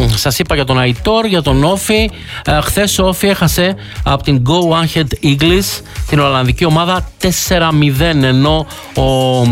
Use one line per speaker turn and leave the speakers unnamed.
σας είπα για τον Αϊτόρ, για τον Όφι. Χθες ο Όφι έχασε από την Go Ahead Eagles, την Ολλανδική ομάδα, 4-0, ενώ ο